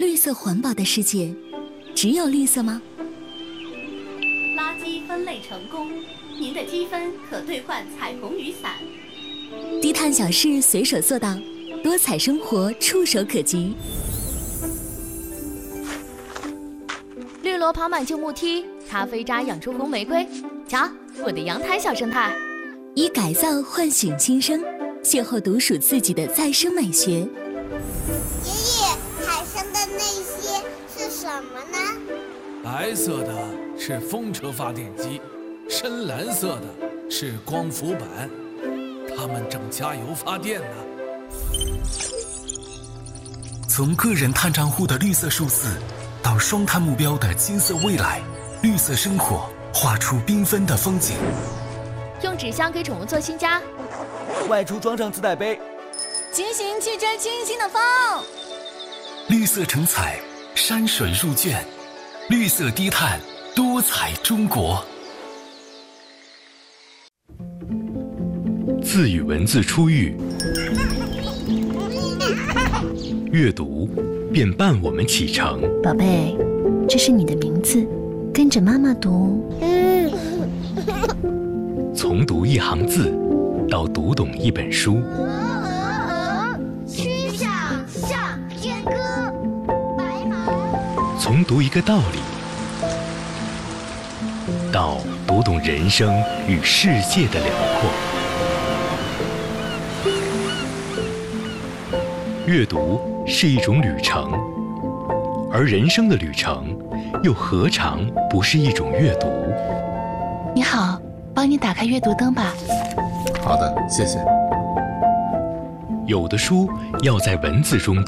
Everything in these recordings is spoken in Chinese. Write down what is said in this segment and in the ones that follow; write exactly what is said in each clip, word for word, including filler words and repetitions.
绿色环保的世界，只有绿色吗？ 垃圾分类成功，您的积分可兑换彩虹雨伞。 低碳小事随手做到，多彩生活触手可及。 绿萝跑满旧木梯，咖啡渣养出红玫瑰。瞧，我的阳台小生态。 以改造唤醒新生，邂逅独属自己的再生美学。 爷爷，海上的那些是什么呢？ 白色的是风车发电机，深蓝色的是光伏板，它们正加油发电呢。 从个人碳账户的绿色数字，到双碳目标的金色未来，绿色生活画出缤纷的风景。 用纸箱给宠物做新家， 外出装上自带杯， 骑行去追清新的风。 绿色成彩，山水入卷，绿色低碳，多彩中国。 字与文字初遇，阅读便伴我们启程。 宝贝，这是你的名字，跟着妈妈读。 从读一行字，到读懂一本书。 曲项向天歌，白马。 从读一个道理，到读懂人生与世界的辽阔。阅读是一种旅程，而人生的旅程，又何尝不是一种阅读？ 你好，帮你打开阅读灯吧。 好的，谢谢。 有的书要在文字中读，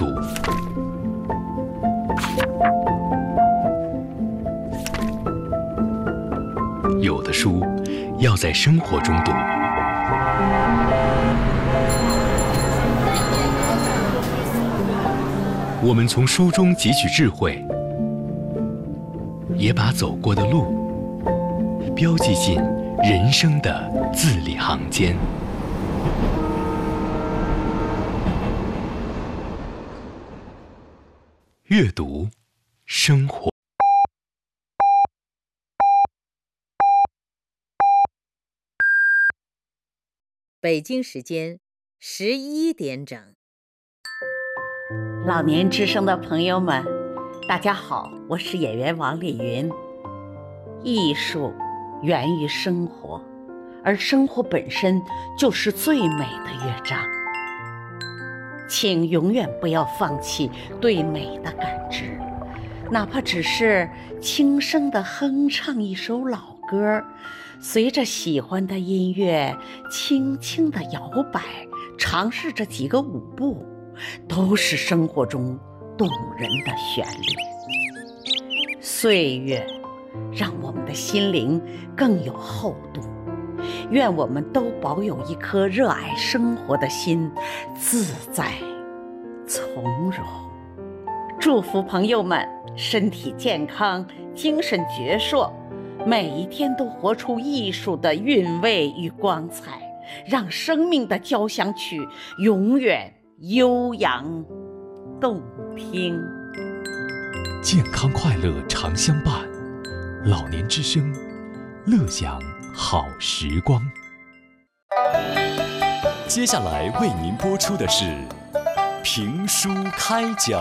有的书要在生活中读。我们从书中汲取智慧，也把走过的路标记进人生的字里行间。阅读，生活。 北京时间十一点整。 老年之声的朋友们，大家好，我是演员王丽云。艺术源于生活，而生活本身就是最美的乐章。请永远不要放弃对美的感知，哪怕只是轻声地哼唱一首老歌，随着喜欢的音乐轻轻地摇摆，尝试着几个舞步，都是生活中动人的旋律。岁月让我们的心灵更有厚度，愿我们都保有一颗热爱生活的心，自在从容。祝福朋友们身体健康，精神矍铄，每一天都活出艺术的韵味与光彩，让生命的交响曲永远悠扬动听。 健康快乐常相伴，老年之声，乐享好时光。 接下来为您播出的是评书开讲。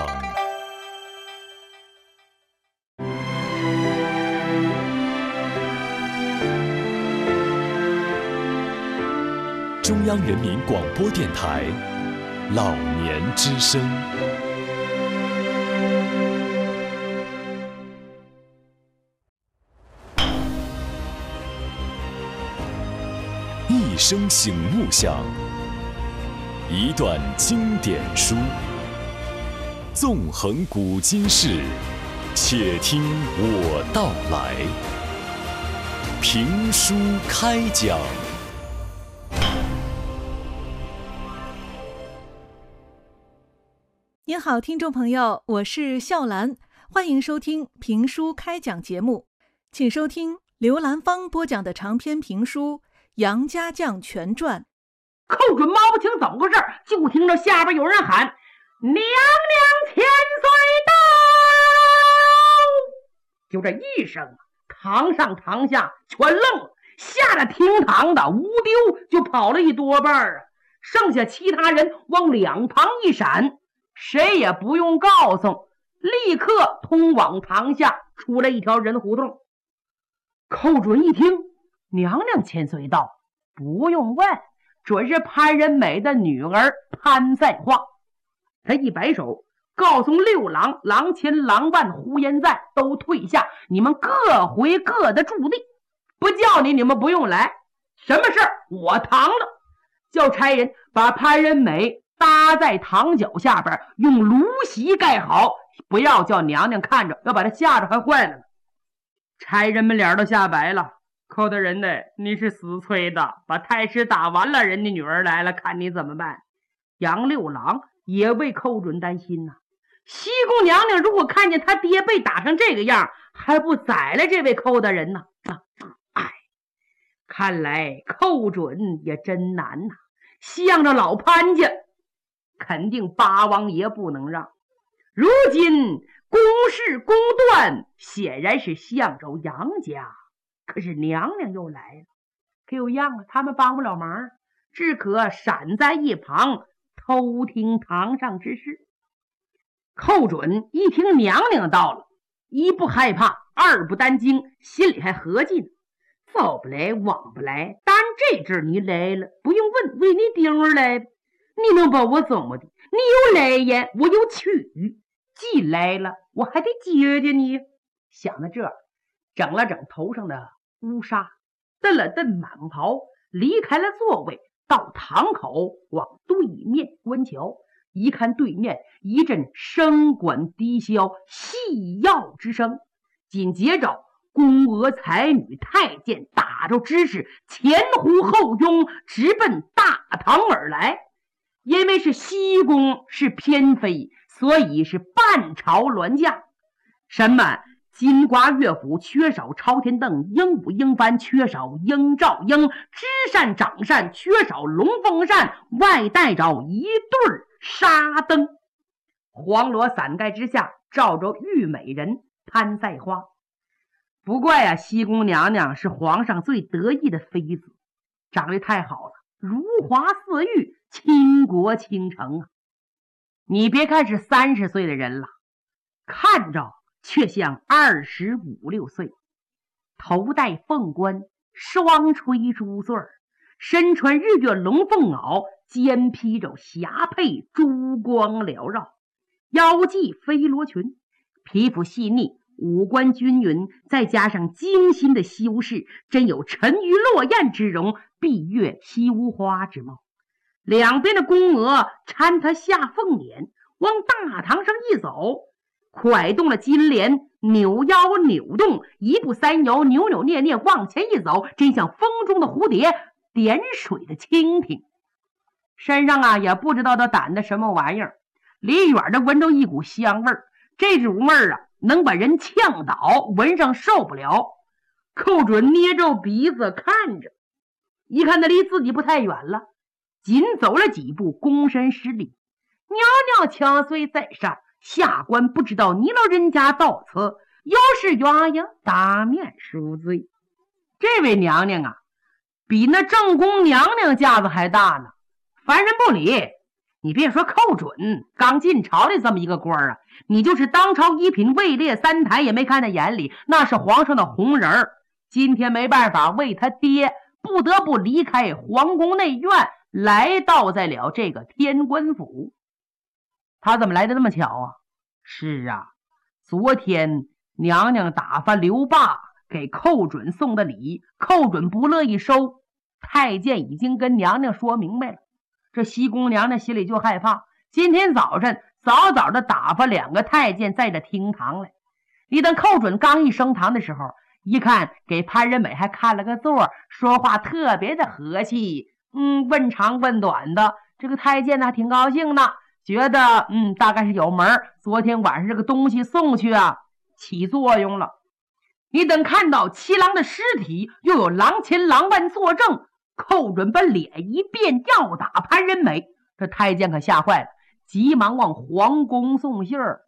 中央人民广播电台老年之声。一声醒目响，一段经典书，纵横古今事，且听我道来。评书开讲。 您好，听众朋友，我是笑兰，欢迎收听评书开讲节目，请收听刘兰芳播讲的长篇评书《杨家将全传》。 寇准猫不清怎么回事，就听着下边有人喊：娘娘千岁到。 就这一声，堂上堂下全愣了，吓得厅堂的无丢就跑了一多半啊，剩下其他人往两旁一闪，谁也不用告诉，立刻通往堂下出来一条人胡同。寇准一听，娘娘千岁到，不用问，准是潘仁美的女儿潘赛花。他一摆手，告诉六郎、郎前、郎万、胡延赞都退下，你们各回各的驻地，不叫你你们不用来，什么事儿我扛了。叫差人把潘仁美搭在堂脚下边，用芦席盖好，不要叫娘娘看着，要把她吓着还坏了呢。差人们脸都吓白了，寇大人呢，你是死催的，把太师打完了，人家女儿来了，看你怎么办。杨六郎也为寇准担心呐、啊，西宫娘娘如果看见他爹被打成这个样，还不宰了这位寇大人呢、啊？哎，看来寇准也真难呐、啊，向着老潘家，肯定八王爷不能让。如今公事公断，显然是向着杨家，可是娘娘又来了，可有样了，他们帮不了忙，只可闪在一旁偷听堂上之事。寇准一听娘娘到了，一不害怕，二不担惊，心里还合计呢，早不来晚不来，但这阵你来了，不用问，为你丁儿来，你能把我怎么的？你有来言，我有去，既来了，我还得接接你。想到这儿，整了整头上的乌纱，蹬了蹬满袍，离开了座位，到堂口往对面观瞧。一看对面一阵声管低箫，戏药之声，紧接着宫娥才女太监打着知识，前呼后拥，直奔大堂而来。因为是西宫是偏妃，所以是半朝銮驾。什么金瓜乐府缺少朝天凳，鹦鹉鹰幡缺少鹰照鹰，知扇掌扇缺少龙凤扇，外带着一对纱灯。黄罗伞盖之下照着玉美人潘赛花。不怪啊，西宫娘娘是皇上最得意的妃子，长得太好了，如花似玉，倾国倾城啊！你别看是三十岁的人了，看着却像二十五六岁，头戴凤冠，双垂珠穗，身穿日月龙凤袄，肩披着霞帔，珠光缭绕，腰系飞罗裙，皮肤细腻，五官均匀，再加上精心的修饰，真有沉鱼落雁之容，闭月羞花之貌。两边的宫娥搀他下凤辇，往大堂上一走，拐动了金莲，扭腰扭动，一步三摇，扭扭捏捏往前一走，真像风中的蝴蝶，点水的蜻蜓。身上啊也不知道他掸的什么玩意儿，离远的闻着一股香味儿，这种味儿啊能把人呛倒，闻上受不了。寇准捏着鼻子看着，一看他离自己不太远了，紧走了几步，躬身施礼：“娘娘千岁在上，下官不知道你老人家到此，有失远迎，大面恕罪。”这位娘娘啊，比那正宫娘娘架子还大呢，凡人不理。你别说寇准刚进朝的这么一个官啊，你就是当朝一品位列三台也没看在眼里，那是皇上的红人儿。今天没办法，为他爹不得不离开皇宫内院，来到在了这个天官府。他怎么来的那么巧啊？是啊，昨天娘娘打发刘霸给寇准送的礼，寇准不乐意收，太监已经跟娘娘说明白了。这西宫娘娘心里就害怕，今天早晨早早的打发两个太监在这厅堂来。你等寇准刚一升堂的时候，一看给潘仁美还看了个座，说话特别的和气，嗯，问长问短的。这个太监呢挺高兴的，觉得嗯大概是有门，昨天晚上这个东西送去啊起作用了。你等看到七郎的尸体，又有郎前郎万作证，寇准把脸一变，要打潘仁美。这太监可吓坏了，急忙往皇宫送信儿。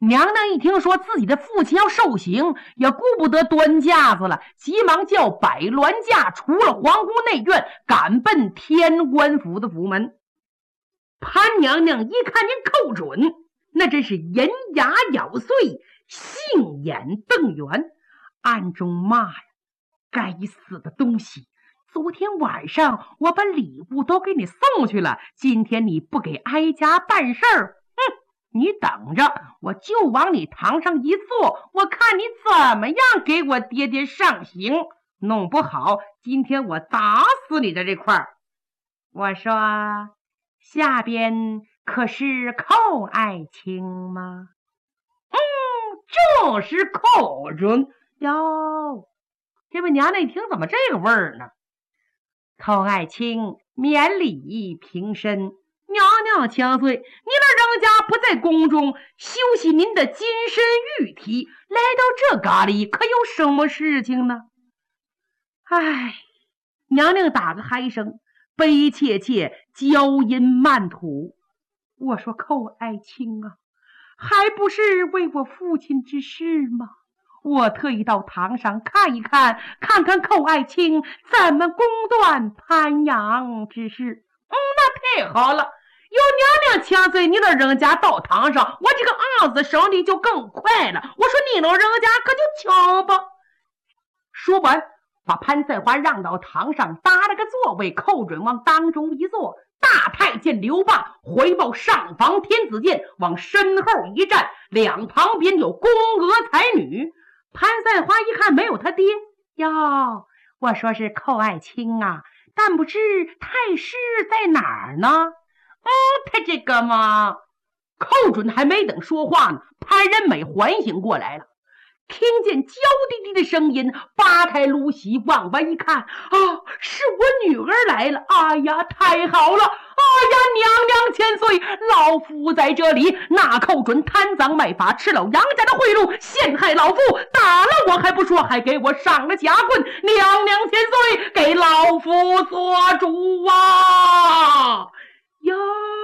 娘娘一听说自己的父亲要受刑，也顾不得端架子了，急忙叫百銮驾出了皇宫内院，赶奔天官府的府门。潘娘娘一看见寇准，那真是银牙咬碎，杏眼瞪圆，暗中骂呀：该死的东西！昨天晚上我把礼物都给你送去了，今天你不给哀家办事儿，哼！你等着，我就往你堂上一坐，我看你怎么样给我爹爹上刑。弄不好今天我打死你的这块儿。我说，下边可是寇爱卿吗？嗯，正是寇准哟。这位娘娘一听，怎么这个味儿呢？寇爱卿免礼平身。娘娘千岁，您老人家不在宫中休息您的金身玉体，来到这嘎里可有什么事情呢？唉，娘娘打个嗨声，悲切切娇音慢吐。我说寇爱卿啊，还不是为我父亲之事吗？我特意到堂上看一看，看看寇爱卿怎么公断潘阳之事。嗯，那太好了。有娘娘千岁，你老人家到堂上，我这个案子审理就更快了。我说你老人家可就瞧吧。说完，把潘赛华让到堂上，搭了个座位，寇准往当中一坐。大太监刘霸回报上房天子殿，往身后一站，两旁边有宫娥才女。潘赛华一看没有他爹，哟，我说是寇爱卿啊，但不知太师在哪儿呢？嗯，他这个嘛，寇准还没等说话呢，潘仁美唤醒过来了，听见娇滴滴的声音，扒开芦席往外一看，啊，是我女儿来了！哎呀，太好了！哎呀，娘娘千岁，老夫在这里。那寇准贪赃卖法，吃了杨家的贿赂，陷害老夫，打了我还不说，还给我上了夹棍。娘娘千岁，给老夫做主啊！哟，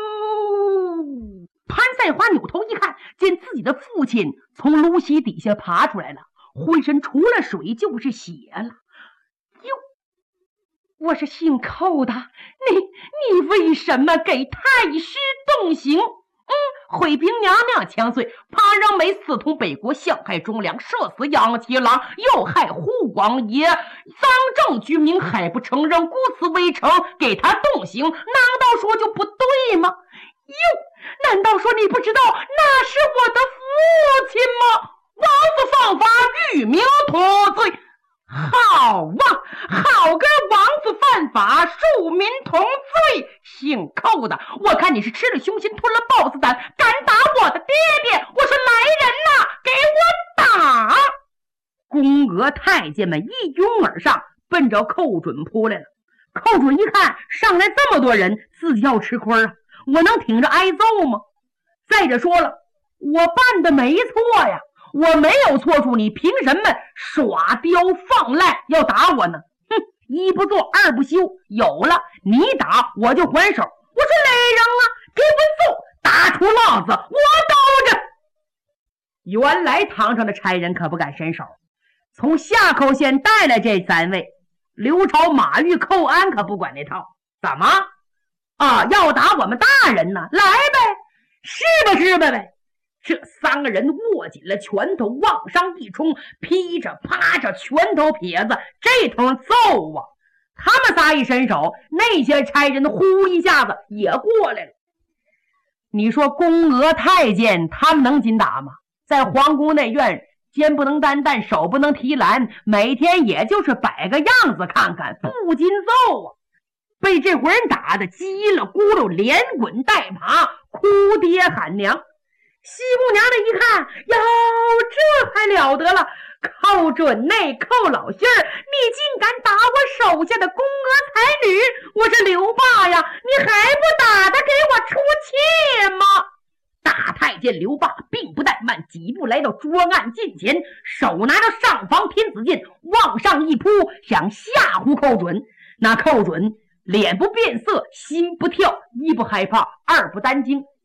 潘赛华扭头一看，见自己的父亲从芦席底下爬出来了，浑身除了水就是血了。哟，我是姓寇的，你你为什么给太师动刑？嗯，回禀娘娘千岁，潘仁美私通北国，陷害忠良，射死杨七郎，又害胡广业，赃证居民，还不承认，故此为城，给他动刑，难道说就不对吗？哟，难道说你不知道那是我的父亲吗？王子犯法，与民同罪。好啊，好个王子犯法，庶民同罪！姓寇的，我看你是吃了雄心，吞了豹子胆，敢打我的爹爹！我说来人呐，给我打！宫娥太监们一拥而上，奔着寇准扑来了。寇准一看上来这么多人，自己要吃亏啊，我能挺着挨揍吗？再者说了，我办的没错呀，我没有错处，你凭什么耍刁放赖要打我呢？哼，一不做二不休，有了你打我就还手。我说来人啊，给我揍，打出浪子，我兜着。原来堂上的差人可不敢伸手，从夏口县带来这三位，刘朝、马玉、寇安可不管那套。怎么啊？要打我们大人呢？来呗，是吧是吧呗。这三个人握紧了拳头，往上一冲，劈着趴着，拳头撇子，这通揍啊！他们仨一伸手，那些差人呼一下子也过来了。你说宫娥太监他们能禁打吗？在皇宫内院，肩不能担担，手不能提篮，每天也就是摆个样子看看，不禁揍啊！被这伙人打的急了咕噜，连滚带爬，哭爹喊娘。西姑娘的一看，哟，这还了得了！寇准内寇老信儿，你竟敢打我手下的宫娥才女！我这刘霸呀，你还不打的给我出气吗？大太监刘霸并不怠慢，几步来到桌案近前，手拿着上房天子剑往上一扑，想吓唬寇准。那寇准脸不变色，心不跳，一不害怕，二不担惊，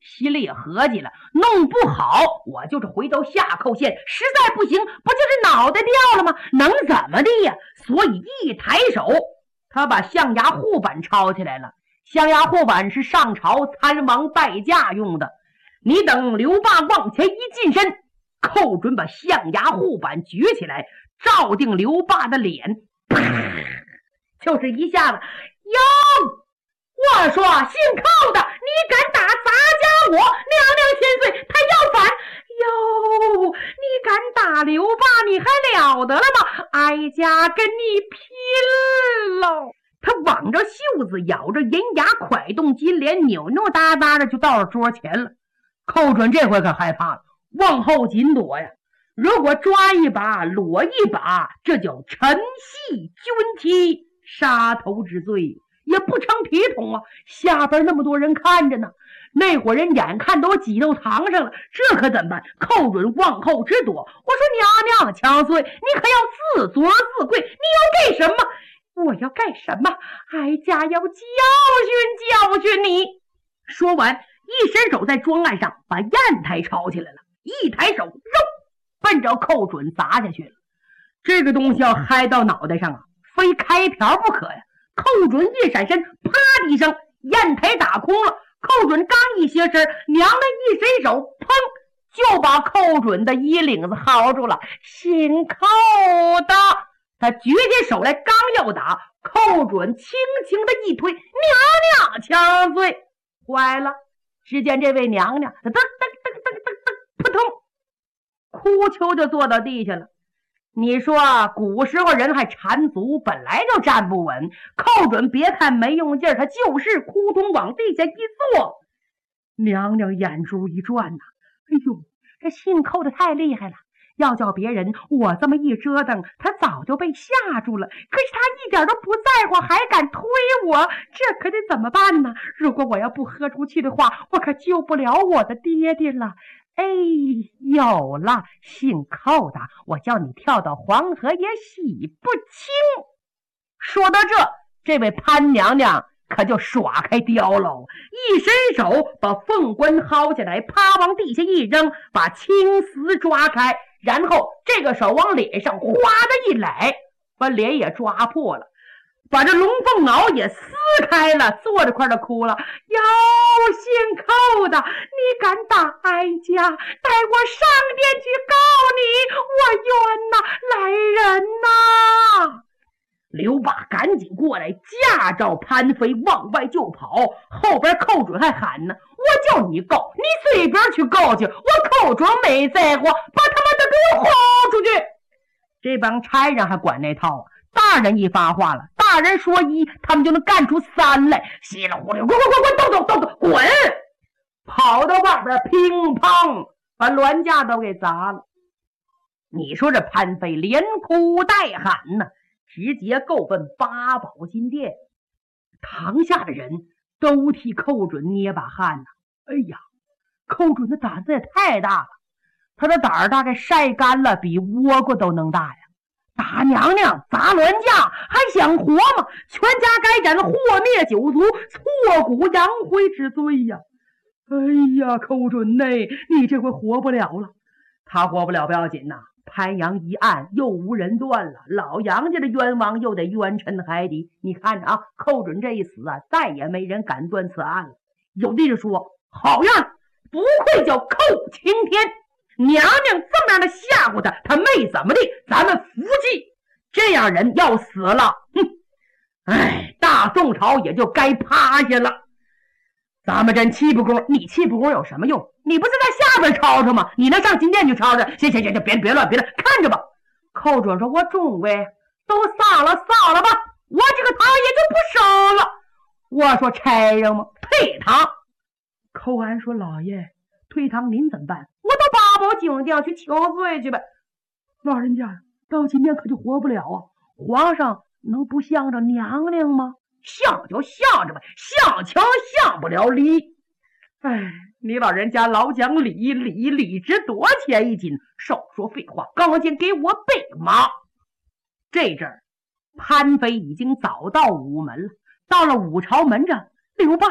心里也合计了，弄不好我就是回到夏寇县，实在不行不就是脑袋掉了吗？能怎么的呀？所以一抬手，他把象牙护板抄起来了。象牙护板是上朝参王拜驾用的。你等刘霸往前一近身，寇准把象牙护板举起来，照定刘霸的脸，就是一下子。哟，我说姓寇的，你敢打咱家我娘娘千岁，他要反。哟，你敢打刘霸，你还了得了吗？哀家跟你拼喽！他挽着袖子，咬着银牙，蒯动金莲，扭扭哒哒的就到了桌前了。寇准这回可害怕了，往后紧躲呀！如果抓一把裸一把，这叫臣系军梯，杀头之罪，也不成体统啊！下边那么多人看着呢，那伙人眼看都挤到堂上了，这可怎么办？寇准往后直躲。我说娘娘强岁，你可要自作自跪，你要干什么？我要干什么？哀家要教训教训你！说完，一伸手在庄案上把砚台抄起来了，一抬手，肉奔着寇准砸下去了。这个东西要嗨到脑袋上啊，非开瓢不可呀！寇准一闪身，啪的一声，砚台打空了。寇准刚一斜身，娘的一伸手，砰，就把寇准的衣领子薅住了。姓寇的，他举起手来，刚要打，寇准轻轻的一推，娘娘强岁！坏了！只见这位娘娘噔噔噔噔噔噔，扑通，哭丘就坐到地下了。你说古时候人还缠足，本来就站不稳。寇准别看没用劲儿，他就是扑通往地下一坐。娘娘眼珠一转呐、啊，哎呦，这姓寇的太厉害了！要叫别人，我这么一折腾，他早就被吓住了。可是他一点都不在乎，还敢推我，这可得怎么办呢？如果我要不喝出去的话，我可救不了我的爹爹了。哎，有了，姓寇的，我叫你跳到黄河也洗不清。说到这，这位潘娘娘可就耍开雕喽，一伸手把凤冠薅起来，啪往地下一扔，把青丝抓开，然后这个手往脸上哗的一揽，把脸也抓破了，把这龙凤袄也撕开了，坐着块的哭了。哟，姓寇的，你敢打哀家，带我上殿去告你，我冤呐，来人呐！刘霸赶紧过来，架着潘飞往外就跑，后边寇准还喊呢，我叫你告，你随便去告去，我寇准没在乎，把他们都给我轰出去。这帮差人还管那套啊，大人一发话了，大人说一，他们就能干出三来，稀里糊涂，滚滚滚滚，动动动动，滚！跑到外边，乒乓，把銮驾都给砸了。你说这潘飞连哭带喊呢，直接够奔八宝金殿。堂下的人都替寇准捏把汗呢。哎呀，寇准的胆子也太大了，他的胆儿大概晒干了，比倭瓜都能大呀！打娘娘，砸銮驾，还想活吗？全家该斩，祸灭九族，挫骨扬灰之罪呀！哎呀，寇准呐，你这回活不了了。他活不了不要紧呐，潘阳一案又无人断了，老杨家的冤枉又得冤沉海底。你看着啊，寇准这一死啊，再也没人敢断此案了。有的人说，好样，不愧叫寇青天，娘娘这么样的吓唬他，他没怎么的，咱们服气。这样人要死了，哼，哎，大宋朝也就该趴下了。咱们真气不公，你气不公有什么用？你不是在下边吵吵吗？你能上金殿去吵吵？行行行，别别乱别乱，看着吧。寇准说：“我中呗，都撒了撒了吧，我这个堂也就不收了。”我说：“差人吗？退堂。”寇安说：“老爷，退堂您怎么办？我到八宝金殿去求罪去呗。”老人家到金殿可就活不了啊！皇上能不向着娘娘吗？向就向着吧，向强向不了理。哎，你老人家老讲理，理理值多钱一斤？少说废话，刚先给我备马。这阵儿，潘飞已经早到午门了。到了五朝门上，刘霸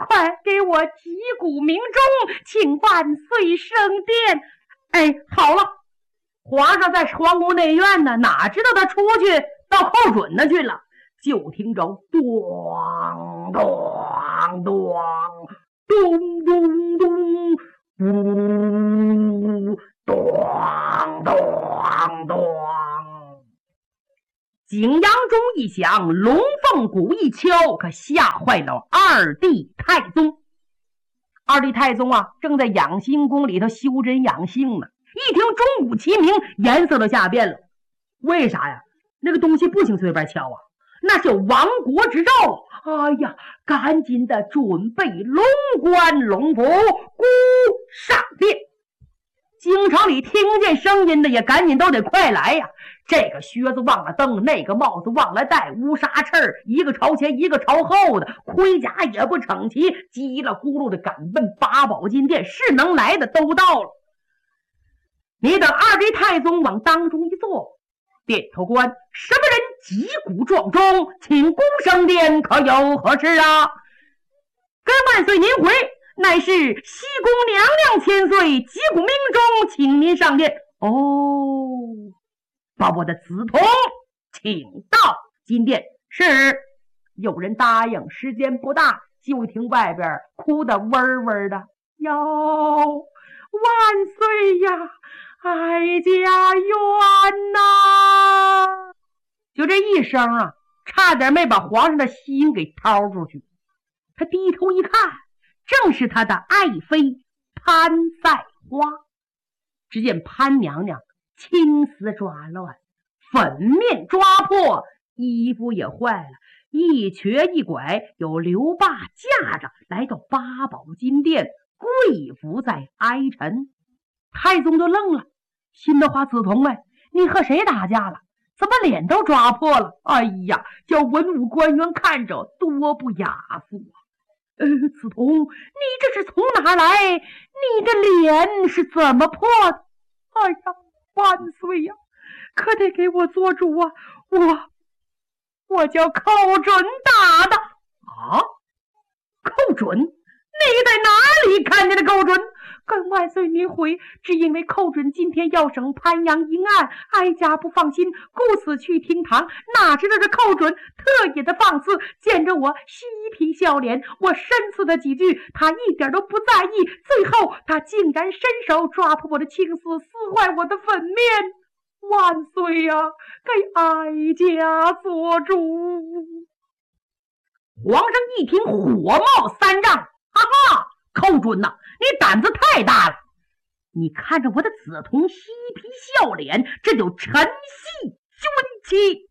快给我击鼓鸣钟，请万岁升殿。哎，好了，皇上在皇宫内院呢，哪知道他出去到寇准那去了。就听着咚咚咚咚咚咚，呜咚咚咚。景阳钟一响，龙凤鼓一敲，可吓坏了二弟太宗。二弟太宗啊，正在养心宫里头修真养性呢。一听钟鼓齐鸣，颜色都吓变了。为啥呀？那个东西不行随便敲啊，那是亡国之兆。哎呀，赶紧的准备龙冠龙服，鼓上殿。京城里听见声音的也赶紧都得快来呀！这个靴子忘了蹬，那个帽子忘了戴，乌纱翅一个朝前一个朝后的，盔甲也不整齐，叽里咕噜的赶奔八宝金殿，是能来的都到了。你等二弟太宗往当中一坐，点头官，什么人击鼓撞钟，请公升殿，可有何事啊？跟万岁您回，乃是西宫娘娘千岁，击鼓鸣钟，请您上殿。哦，把我的子童请到金殿。是，有人答应。时间不大，就听外边哭得嗡嗡的。哟，万岁呀，哀家冤呐！就这一声啊，差点没把皇上的心给掏出去。他低头一看，正是他的爱妃潘赛花。只见潘娘娘青丝抓乱，粉面抓破，衣服也坏了，一瘸一拐，有刘霸架着来到八宝金殿，跪伏在哀臣。太宗就愣了，心的话，子童哎，你和谁打架了？怎么脸都抓破了？哎呀，叫文武官员看着多不雅服啊！呃，子童，你这是从哪来？你的脸是怎么破的？哎呀，万岁呀，可得给我做主啊！我我叫寇准打的啊！寇准？你在哪里看见的寇准？跟万岁您回，只因为寇准今天要审潘阳一案，哀家不放心，故此去厅堂。哪知道这寇准特意的放肆，见着我嬉皮笑脸，我申诉他几句，他一点都不在意。最后他竟然伸手抓破我的青丝，撕坏我的粉面。万岁呀，给哀家做主！皇上一听，火冒三丈，哈哈，寇准呐、啊，你胆子太大了！你看着我的子童嬉皮笑脸，这就承袭军旗。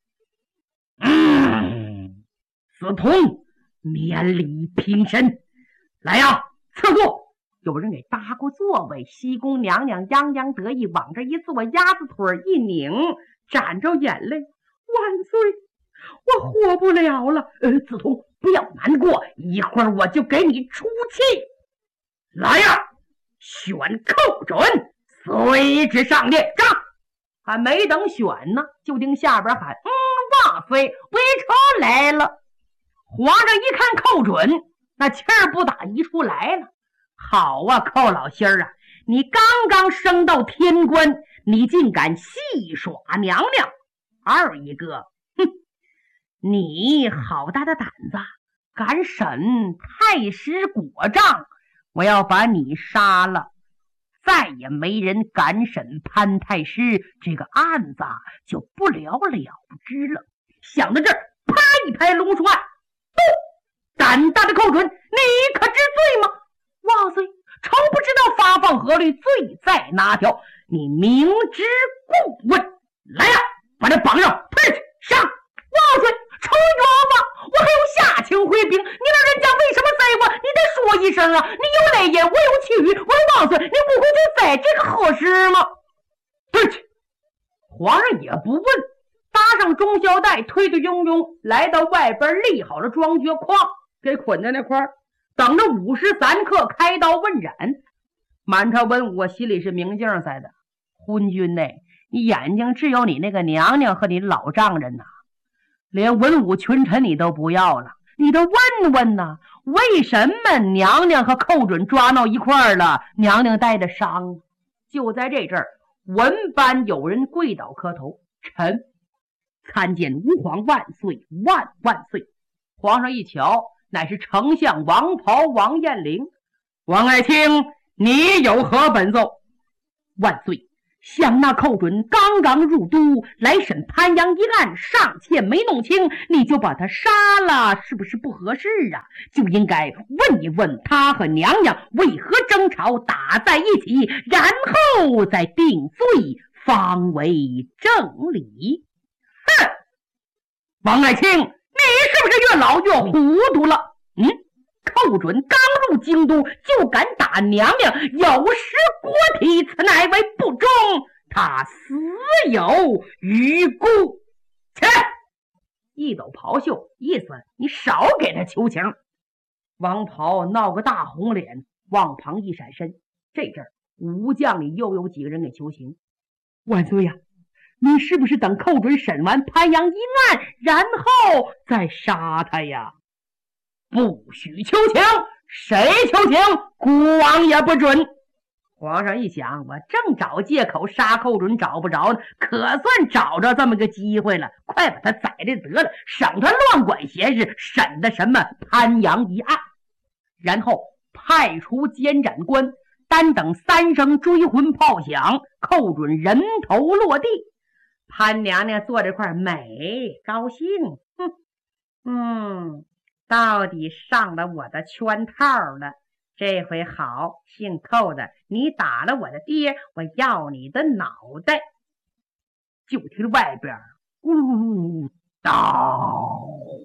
嗯，子童免礼平身。来呀，赐座。有人给搭过座位，西宫娘娘洋洋得意往这一坐，鸭子腿一拧，沾着眼泪。万岁，我活不了了。呃，子童不要难过，一会儿我就给你出气。来呀，选寇准，随之上殿。上！还没等选呢，就听下边喊：“嗯，万岁，微臣来了。”皇上一看寇准，那气儿不打一处来了。好啊，寇老心儿啊，你刚刚升到天官，你竟敢戏耍娘娘！二一个，哼，你好大的胆子，敢审太师果杖！我要把你杀了，再也没人敢审潘太师这个案子，就不了了之了。想到这儿，啪一拍龙书案，不，胆大的寇准，你可知罪吗？万岁，臣不知道发放何律，罪在哪条？你明知故问。来呀，把这绑上，推去上！万岁，臣冤枉，我还有下情回禀，你老人家为什么宰我？你得说一声啊！你有来言，我有去语。我说万岁，你不会就宰这个合适吗？对去！皇上也不问，搭上中腰带，推推拥拥来到外边，立好了装脚框，给捆在那块儿。等着午时三刻开刀问斩。满朝文武心里是明镜似的，昏君呢，你眼睛只有你那个娘娘和你老丈人呐、啊，连文武群臣你都不要了， 你得问问呐，为什么娘娘和寇准抓到一块儿了？娘娘带着伤。就在这阵儿，文班有人跪倒磕头，臣参见吾皇万岁万万岁。皇上一瞧，乃是丞相王袍王彦龄。王爱卿，你有何本奏？万岁，想那寇准刚刚入都，来审潘阳一案，尚且没弄清，你就把他杀了，是不是不合适啊？就应该问一问他和娘娘为何争吵，打在一起，然后再定罪，方为正理。哼，王爱卿，你是不是越老越糊涂了？嗯，寇准刚入京都就敢打娘娘，有失国体，此乃为不忠，他死有余辜。切！一抖袍袖，意思你少给他求情。王袍闹个大红脸，往旁一闪身。这阵儿武将里又有几个人给求情。万岁呀、啊，你是不是等寇准审完潘阳一案，然后再杀他呀？不许求情，谁求情，孤王也不准。皇上一想，我正找借口杀寇准找不着呢，可算找着这么个机会了，快把他宰了得了，省他乱管闲事，审的什么潘阳一案。然后派出监斩官，单等三声追魂炮响，寇准人头落地。潘娘娘坐这块美高兴，哼，嗯，到底上了我的圈套了。这回好，姓寇的，你打了我的爹，我要你的脑袋。就听外边呜刀，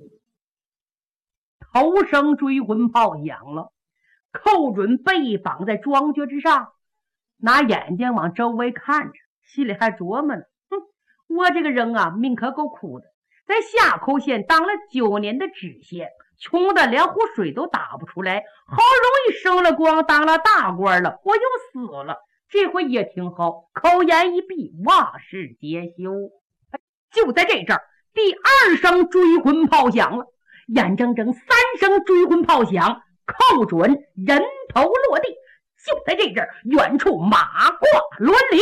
头声追魂炮响了。寇准被绑在庄橛之上，拿眼睛往周围看着，心里还琢磨呢，哼，我这个人啊，命可够苦的，在夏口县当了九年的知县，穷的连壶水都打不出来，好容易升了光，当了大官了，我又死了。这回也挺好，口言一闭，万事皆休。就在这阵儿，第二声追魂炮响了，眼睁睁三声追魂炮响，寇准人头落地。就在这阵儿，远处马挂銮铃，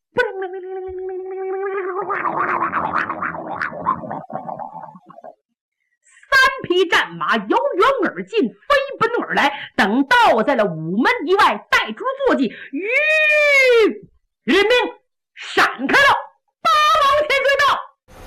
三匹战马由远而近，飞奔而来，等到在了午门以外，带出坐骑，吁，人命闪开了，八王千岁到。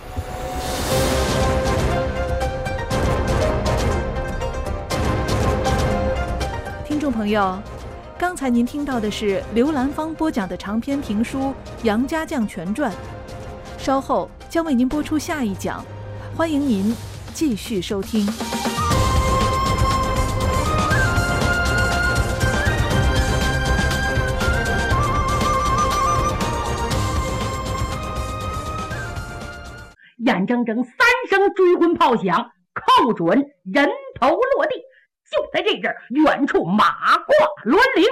听众朋友，刚才您听到的是刘兰芳播讲的长篇评书《杨家将全传》，稍后将为您播出下一讲，欢迎您继续收听。 眼睁睁三声追魂炮响，寇准人头落地。就在这阵儿，远处马挂銮铃，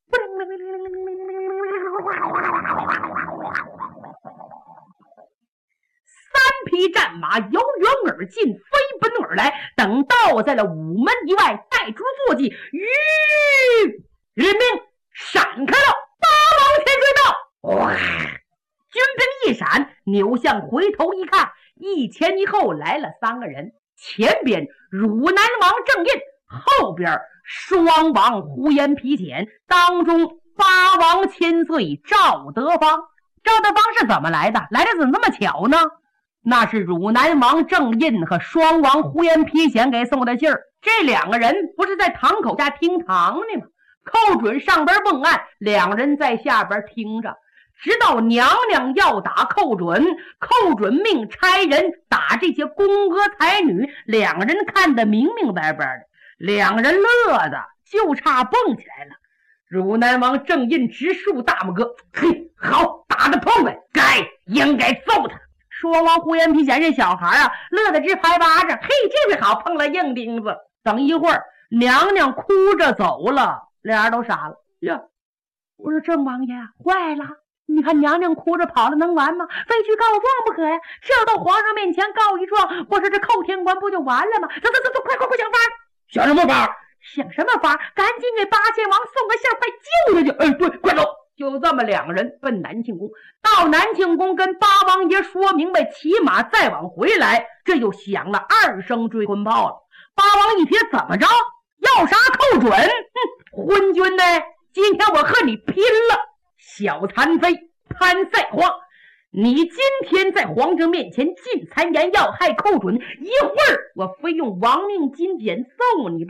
三匹战马由远而近，飞奔而来，等到在了午门以外，带出坐骑，吁，人命闪开了，八王千岁到。哇！军兵一闪，扭向回头一看，一前一后来了三个人，前边汝南王郑印，后边双王呼延丕简，当中八王千岁赵德芳。赵德芳是怎么来的？来的怎么这么巧呢？那是汝南王郑印和双王呼延丕简给送的信儿。这两个人不是在堂口下听堂呢吗？寇准上边问案，两人在下边听着，直到娘娘要打寇准，寇准命差人打这些宫娥才女，两人看得明明白白的，两人乐的就差蹦起来了。汝南王郑印直竖大拇哥，嘿，好，打得痛快，该应该揍他。双王呼延丕简这小孩啊，乐得直拍巴掌，嘿，这回好，碰了硬钉子。等一会儿，娘娘哭着走了，俩人都傻了。呀，我说郑王爷坏了， 你看娘娘哭着跑了能完吗？非去告状不可呀！这要到皇上面前告一状，我说这扣天官不就完了吗？走走走走，快快快想法！想什么法？想什么法？赶紧给八仙王送个信，快救下去！哎，对，快走！就这么两个人奔南庆宫，到南庆宫跟八王爷说明白，骑马再往回来，这就响了二声追魂炮了。八王一听怎么着？要杀寇准？哼，昏君呢？今天我和你拼了！小残妃潘赛花，你今天在皇上面前进谗言，要害寇准，一会儿我非用亡命金匾送你不